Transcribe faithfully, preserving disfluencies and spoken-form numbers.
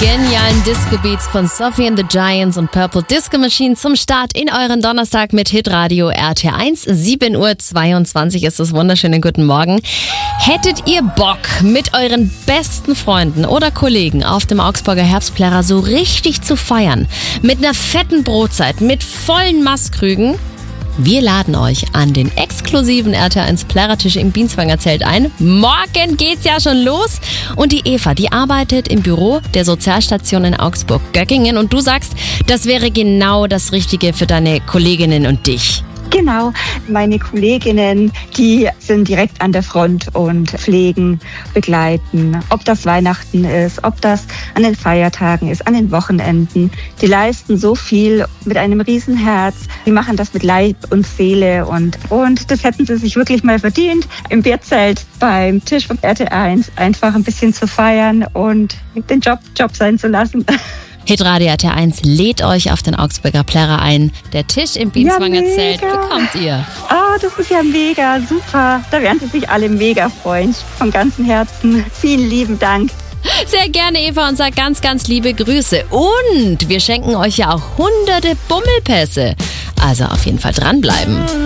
genialen Disco-Beats von Sophie and the Giants und Purple Disco Machine zum Start in euren Donnerstag mit Hitradio R T eins. sieben Uhr zweiundzwanzig ist es. Wunderschönen guten Morgen. Hättet ihr Bock, mit euren besten Freunden oder Kollegen auf dem Augsburger Herbstplärrer so richtig zu feiern? Mit einer fetten Brotzeit, mit vollen Maßkrügen? Wir laden euch an den exklusiven R T eins Plärrertisch im Bienswanger Zelt ein. Morgen geht's ja schon los. Und die Eva, die arbeitet im Büro der Sozialstation in Augsburg-Göckingen. Und du sagst, das wäre genau das Richtige für deine Kolleginnen und dich. Genau, meine Kolleginnen, die sind direkt an der Front und pflegen, begleiten. Ob das Weihnachten ist, ob das an den Feiertagen ist, an den Wochenenden. Die leisten so viel mit einem Riesenherz. Die machen das mit Leib und Seele und, und das hätten sie sich wirklich mal verdient, im Bierzelt beim Tisch vom R T eins einfach ein bisschen zu feiern und den Job Job sein zu lassen. Hitradio R T eins lädt euch auf den Augsburger Plärrer ein. Der Tisch im Bienswanger ja, Zelt bekommt ihr. Oh, das ist ja mega, super. Da werden sie sich alle mega freuen. Von ganzem Herzen. Vielen lieben Dank. Sehr gerne, Eva, und sag ganz, ganz liebe Grüße. Und wir schenken euch ja auch hunderte Bummelpässe. Also auf jeden Fall dranbleiben.